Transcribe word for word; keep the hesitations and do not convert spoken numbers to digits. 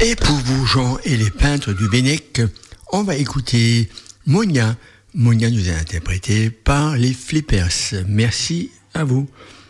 Et pour vous, Jean et les peintres du Bennec, on va écouter Monia. Monia nous est interprétée par les Flippers. Merci à vous.